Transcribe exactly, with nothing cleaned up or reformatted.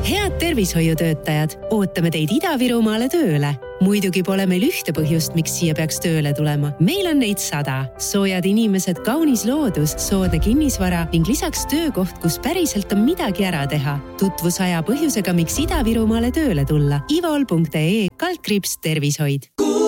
Head tervishoiutöötajad, ootame teid Ida-Virumaale tööle. Muidugi pole meil ühte põhjust, miks siia peaks tööle tulema. Meil on neid sada. Soojad inimesed, kaunis loodus, soodne kinnisvara ning lisaks töökoht, kus päriselt on midagi ära teha. Tutvus aja põhjusega, miks Ida-Virumaale tööle tulla. ivol punkt ee kaldkriips tervishoid.